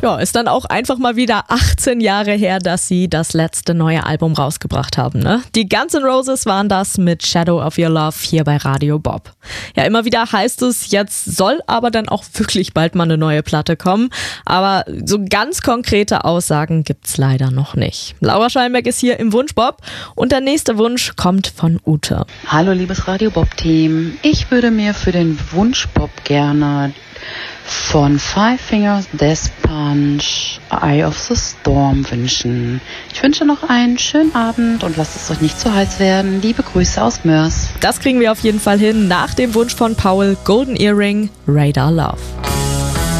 Ja, ist dann auch einfach mal wieder 18 Jahre her, dass sie das letzte neue Album rausgebracht haben, ne? Die Guns N' Roses waren das mit Shadow of Your Love hier bei Radio Bob. Ja, immer wieder heißt es, jetzt soll aber dann auch wirklich bald mal eine neue Platte kommen. Aber so ganz konkrete Aussagen gibt's leider noch nicht. Laura Schallenberg ist hier im Wunschbob und der nächste Wunsch kommt von Ute. Hallo liebes Radio Bob Team, ich würde mir für den Wunschbob gerne von Five Fingers Death Punch Eye of the Storm wünschen. Ich wünsche noch einen schönen Abend und lasst es euch nicht zu heiß werden. Liebe Grüße aus Mörs. Das kriegen wir auf jeden Fall hin nach dem Wunsch von Paul, Golden Earring, Radar Love.